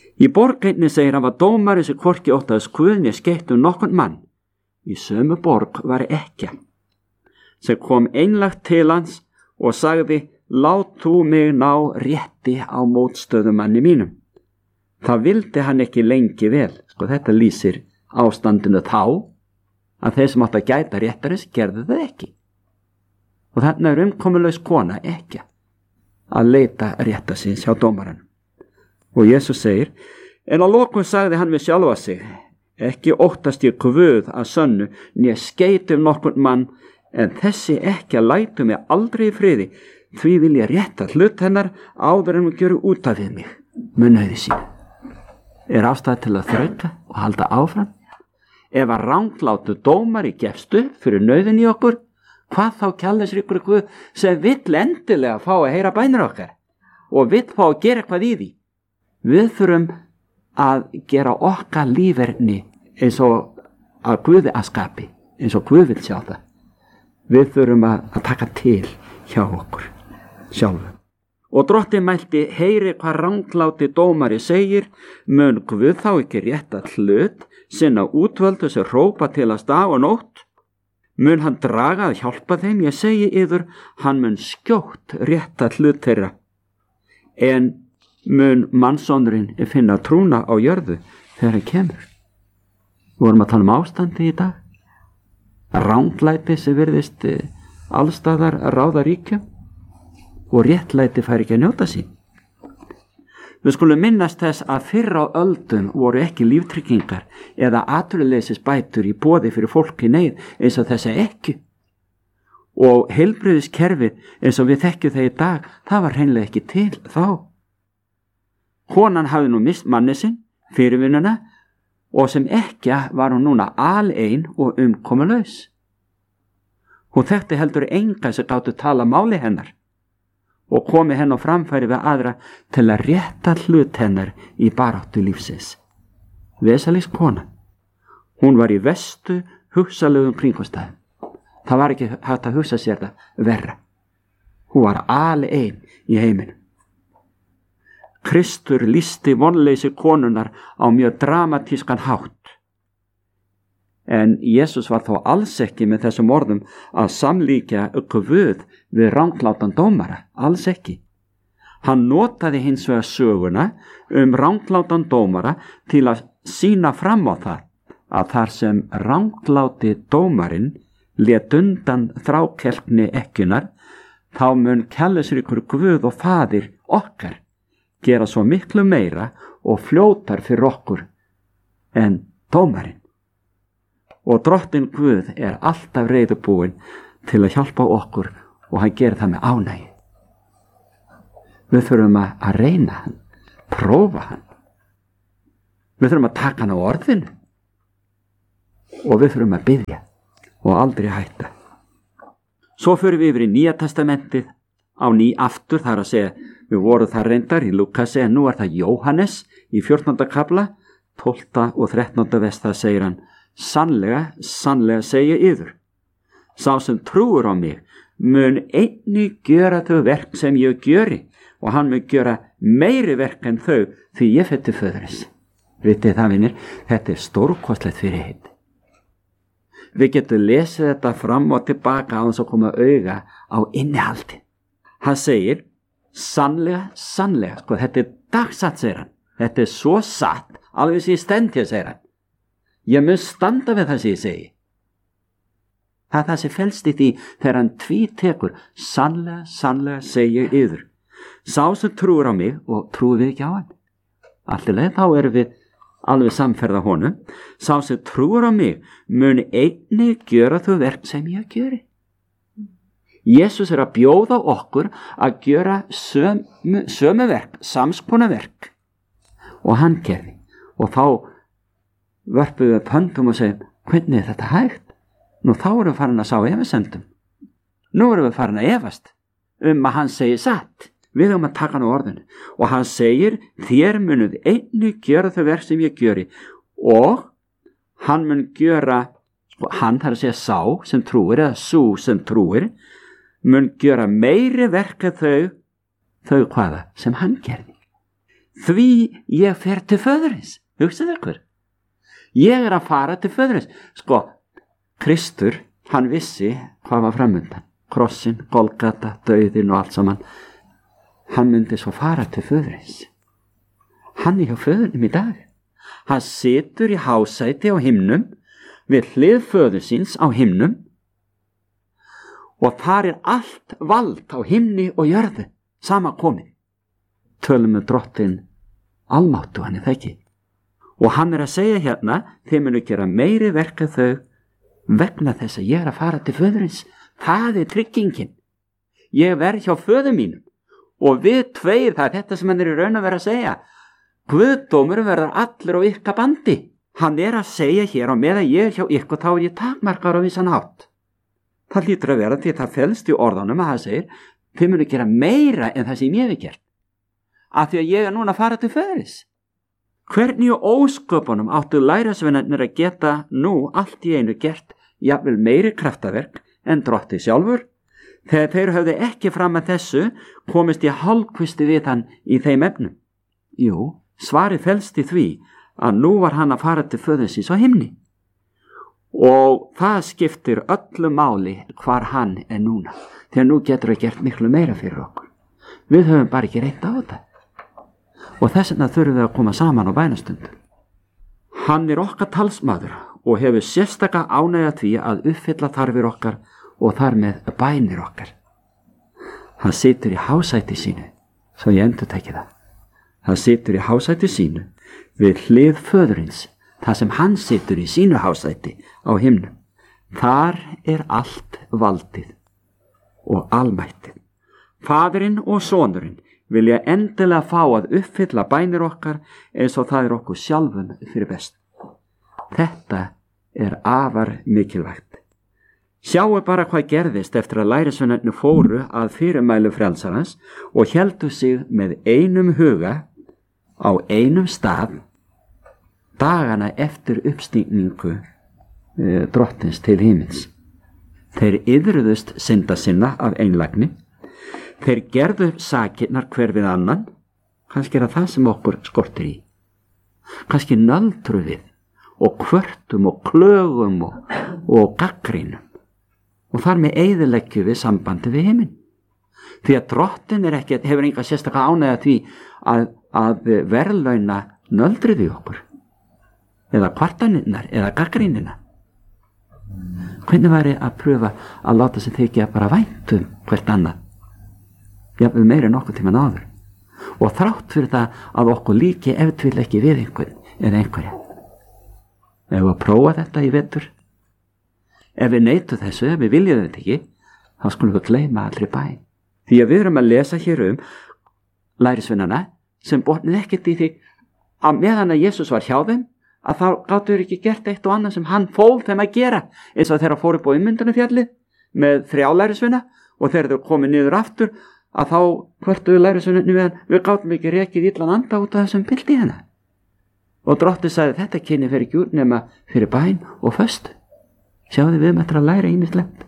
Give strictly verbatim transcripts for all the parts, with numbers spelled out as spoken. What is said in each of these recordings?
Í borg einni segir hann var dómari sem hvorki óttaðist Guð né skeytt um nokkurn mann. Í sömu borg var ekkja sem kom einlægt til hans og sagði: lát þú mig ná rétti á mótstöðumanni mínum. Það vildi hann ekki lengi vel. Sko, þetta lýsir ástandinu þá að þeir sem átt að gæta réttarins gerðu það ekki. Og þarna er umkomulaus kona ekkja að leita rétta síns hjá dómaranum. Og Jesús segir: en að lokum sagði hann við sjálfa sig: ekki óttast ég Guð að sönnu, né skeyt um nokkurn mann, en þessi ekkja lætur mig aldrei í friði, því vil ég rétta hlut hennar áður en hún gjöru út af við mig með nauði sín. Er ástæða til að þrauka og halda áfram? Ef að ranglátu dómari gefst upp fyrir nauðin í okkur, hvað þá kærleiksríkur Guð sem vill endilega fá að heyra bænir okkar og vill fá að gera eitthvað í því? Við þurfum að gera okkar líferni eins og að Guði að skapi, eins og Guð vill sjá það. Við þurfum að, að taka til hjá okkur sjálfum. Og drottinn mælti: heyri hvað rangláti dómari segir, mun Guð þá ekki rétta hlut sinna útvöldu sem hrópa til hans dag og nótt? Mun hann draga að hjálpa þeim? Ég segi yður, hann mun skjótt rétta hlut þeirra. En mun mannssonurinn finna trúna á jörðu þegar hann kemur? Við vorum að tala um ástandi í dag. Ranglæti sem virðist allstaðar ráða ríkjum og réttlæti fær ekki að njóta sín. Við skulum minnast þess að fyrr á öldum voru ekki líftryggingar eða atvinnuleysisbætur í boði fyrir fólk í neyð eins og þessa ekki. Og heilbrigðiskerfið eins og við þekkjum það í dag, það var hreinlega ekki til þá. Konan hafði nú mist manni sinn, fyrirvinnuna, og sem ekkja var hún núna alein og umkomulaus. Hún þekkti heldur enga sem gátu tala máli hennar og komi henn á framfæri við aðra til að rétta hlut hennar í baráttu lífsins. Vesalings kona. Hún var í vestu hugsalegum kringumstæðum. Það var ekki hægt að hugsa sér það verra. Hún var alein í heiminum. Kristur lýsti vonleysi konunnar á mjög dramatískan hátt. En Jesús var þó alls ekki með þessum orðum að samlíkja Guð við ranglátan dómara, alls ekki. Hann notaði hins vegar söguna um ranglátan dómara til að sýna fram á það að þar sem rangláti dómarinn lét undan þrákelkni ekkjunar, þá mun kærleiksríkur Guð og Faðir okkar gera svo miklu meira og fljótar fyrir okkur en dómarinn. Og drottinn Guð er alltaf reiðubúinn til að hjálpa okkur og hann gerir það með ánægju. Við þurfum að reyna hann, prófa hann. Við þurfum að taka hann á orðinu og við þurfum að biðja og aldrei hætta. Svo förum við yfir í Nýja testamentið á ný aftur, þar að segja, við vorum þar reyndar í Lúkasi, en nú er það Jóhannes í fjórtánda kafla, tólfta og þrettánda vers, það segir hann: sannlega, sannlega segi yður, sá sem trúir á mig mun einnig gjöra þau verk sem ég gjöri, og hann mun gjöra meiri verk en þau, því ég fer til föðurins. Vitið það, vinir, þetta er stórkostlegt fyrir hitt. Við getum lesið þetta fram og tilbaka á þess að koma auga á innihaldin. Hann segir: sannlega, sannlega, sko, þetta er dagsatt, segir hann. Þetta er svo satt, alveg sem ég stend hér, segir hann. Ég mun standa við það sem ég segi. Það er það sem felst í því þegar hann tvítekur: sannlega, sannlega segi ég yður, sá sem trúir á mig, og trúir við ekki á hann. Allilega, þá erum við alveg samferða honum. Sá sem trúir á mig mun einnig gjöra þau verk sem ég gjöri. Jesús er að bjóða okkur að gjöra sömu, sömu verk, samskona verk og hann gerði. Og þá vörpum við pöndum og segjum: hvernig er þetta hægt? Nú þá erum við farin að sá efasendum. Nú erum við farin að efast um að hann segir satt. Við höfum að taka hann á orðinu. Og hann segir: þér munuð einnig gjöra þau verk sem ég gjöri. Og hann mun gjöra, hann þarf að segja sá sem trúir, eða sú sem trúir, mun gjöra meiri verk en þau, þau hvaða, sem hann gerði. því ég fer til föðurins. Hugsaðu ykkur. Ég er að fara til föðurins. Sko, Kristur, hann vissi hvað var framundan. Krossin, Golgata, dauðin og allt saman. Hann myndi svo fara til föðurins. Hann er hjá föðurnum í dag. Hann situr í hásæti á himnum, við hlið föður síns á himnum, og þar er allt vald á himni og jörðu sama komið. Tölum með drottin almáttu, hann er það ekki. Og hann er að segja hérna, þeir munu gera meiri verka þau vegna þess að ég er að fara til föðurins. Það er tryggingin. Ég verð hjá föður mínum og við tveir, það er þetta sem hann er í raun að vera að segja. Guðdómur verður allir á ykkar bandi. Hann er að segja hér á meðan ég er hjá ykkur, þá er ég takmarkar á vissan hátt. Það hlýtur að vera því það felst í orðanum að það segir, þið munu gera meira en það sem ég hef gert. Af því að ég er núna að fara til föðurins. Hvernig og ósköpunum áttu lærisveinarnir að geta nú allt í einu gert jafnvel meiri kraftaverk en drotti sjálfur? Þegar þeir höfðu ekki fram að þessu komist í hálfkvisti við hann í þeim efnum. Jú, svarið felst í því að nú var hann að fara til föðursins á himni. Og það skiptir öllu máli hvar hann er núna. Þegar nú getur það gert miklu meira fyrir okkur. Við höfum bara ekki reynt á þetta. Og þess vegna þurfum við að koma saman á bænastundum. Hann er okkar talsmaður og hefur sérstaka ánægja því að uppfylla þarfir okkar og þar með bænir okkar. Hann situr í hásæti sínu, svo ég endurteki það. Hann situr í hásæti sínu við hlið föðurins, það sem hann situr í sínu hásæti á himnum. Þar er allt valdið og almættið. Faðirinn og sonurinn vilja endilega fá að uppfylla bænir okkar eins og það er okkur sjálfum fyrir best. Þetta er afar mikilvægt. Sjáu bara hvað gerðist eftir að lærisveinarnir fóru að fyrirmælu frelsarans og héldu sig með einum huga á einum stað dagana eftir uppstigningu e, drottins til himins. Þeir iðruðust synda sinna af einlægni. Þeir gerðu sakirnar hver við annan. Kannski er það sem okkur skortir í. Kannski nöldru við og kvörtum og klögum og, og gaggrínum. Og þar með eyðileggjum við sambandi við himinn. Því að drottin er ekki, hefur enga sérstaka ánægja því að, að verðlauna nöldrið í okkur. Eða kvartaninnar, eða gaggrínina. Hvernig væri að pröfa að láta sig þykja bara væntum hvert annað? Jafnvel meira en okkur tíman áður. Og þrátt fyrir það að okkur líki ef til ekki við einhvern eða einhverja. Ef við að prófa þetta í vetur, ef við neytum þessu, ef við viljum þetta ekki, þá skulum við gleyma allri bæn. Því að við erum að lesa hér um lærisveinana sem bornið ekkert í því að meðan að Jesús var hjá þeim, að þá gátu þeir ekki gert eitt og annað sem hann fól þeim að gera, eins og þeirra fóru upp á Ummyndunarfjallið með þrjá lærisveina og þegar þeir komið niður aftur að þá hvörtuðu lærisveinarnir við hann, við gátum ekki rekið illan anda út af þessum pildi hérna. Og drottinn sagði þetta kynni fyrir ekki úr nema fyrir bæn og föstu. Sjáðu við með þetta að læra ýmislegt.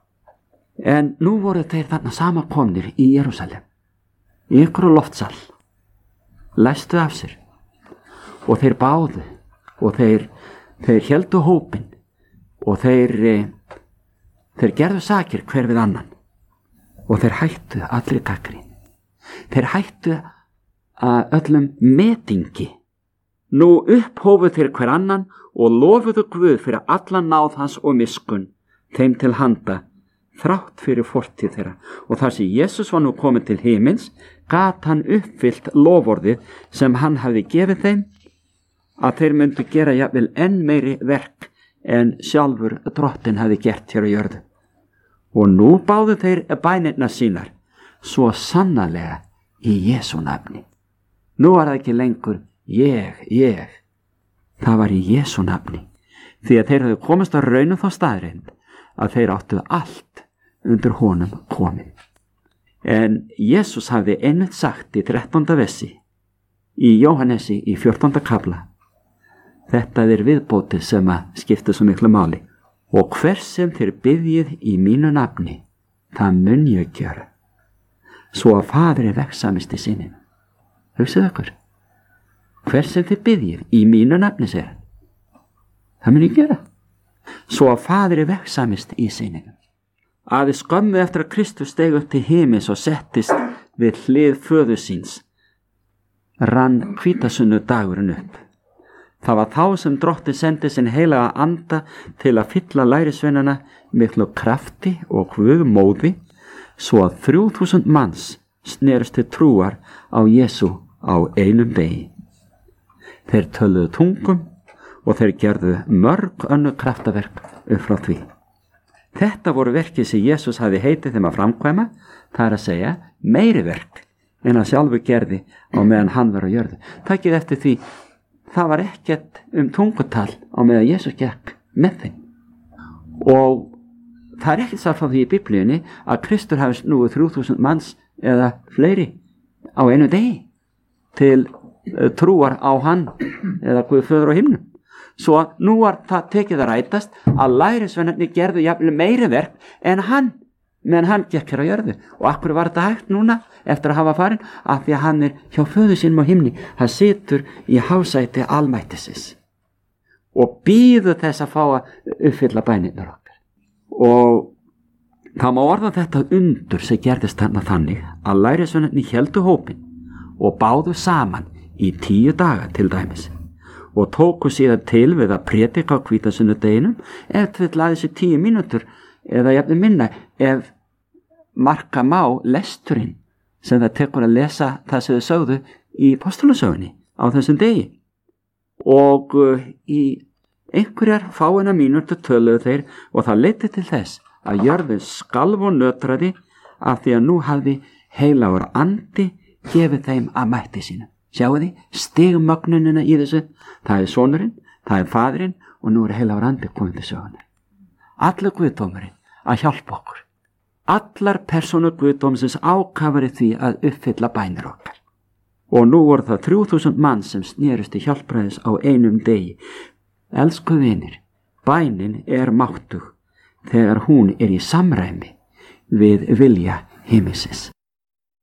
En nú voru þeir þarna samankomnir í Jerúsalem, í ykkur loftsal, læstu af sér og þeir báðu og þeir, þeir héldu hópinn og þeir, þeir gerðu sakir hver við annan og þeir hættu allri gagnrýni. Þeir hættu að öllum metingi. Nú upphófu þeir hver annan og lofuðu Guð fyrir allan náð hans og miskun þeim til handa þrátt fyrir fortíð þeirra. Og þar sem Jesús var nú kominn til himins gat hann uppfyllt loforðið sem hann hafði gefið þeim að þeir myndu gera jafnvel enn meiri verk en sjálfur drottinn hafði gert hér á jörðu. Og nú báðu þeir bænirnar sínar svo sannarlega í Jesú nafni. Nú var það ekki lengur ég, ég. Það var í Jesú nafni, því að þeir hafðu komist að raunum þá staðreind að þeir áttu allt undir honum komið. En Jesús hafði einmitt sagt í þrettánda versi í Jóhannesi í fjórtánda kafla: þetta er viðbótið sem að skipta svo miklu máli. Og hvers sem þér biðjið í mínu nafni, það mun ég gjöra, svo að Faðir er vegsamist í sinni. Hugsið ykkur, hver sem þið biðjið í mínu nafni, segir hann. Það mun ég gera. Svo að Faðir vegsamist í syninum. Aðeins skömmu eftir að Kristus steig upp til himins og settist við hlið föður síns, rann hvítasunnu dagurinn upp. Það var þá sem Drottinn sendi sinn heilaga anda til að fylla lærisveinana miklu krafti og guðmóði, svo að þrjú þúsund manns snerust til trúar á Jesú á einum degi. Þeir töluðu tungum og þeir gerðu mörg önnur kraftaverk upp frá því. Þetta voru verkið sem Jesús hafi heitið þeim að framkvæma, það er að segja meiri verk en að sjálfu gerði á meðan hann var á jörðu. Takið eftir því, það var ekkert um tungutal á meðan Jesús gekk með þeim. Og það er ekkert sagt frá því í Biblíunni að Kristur hafi snúið þrjú þúsund manns eða fleiri á einu degi til trúar á hann eða Guð föður á himnum. Svo nú var það tekið að rætast að lærisveinarnir gerðu jafnvel meiri verk en hann, meðan hann gekk hér á jörðu. Og akkur var þetta hægt núna eftir að hafa farin? Af því að hann er hjá föður sínum á himni. Hann situr í hásæti almættisins og bíður þess að fá að uppfylla bænirnar okkar. Og það má orða þetta undur sem gerðist þarna þannig að lærisveinarnir héldu hópinn og báðu saman í tíu daga til dæmis og tóku síðan til við að prédika á hvítasunnudeginum ef til laði sér tíu mínútur eða jafnvel minna ef marka má lesturinn sem það tekur að lesa það sem þau sögðu í postulasögunni á þessum degi. Og uh, í einhverjar fáina mínútur töluðu þeir og það leiddi til þess að jörðin skalf og nötraði af því að nú hafði heilagur andi gefið þeim að mætti sínu. Sjáu því, stigmögnunina í þessu, það er sonurinn, það er faðirinn og nú er heilagur andi komið til sögunar. Allur guðdómurinn að hjálpa okkur. Allar persónur guðdómsins ákafari því að uppfylla bænir okkar. Og nú voru það þrjú þúsund mann sem snerust í hjálpræðis á einum degi. Elsku vinir, bænin er máttug þegar hún er í samræmi við vilja himinsins.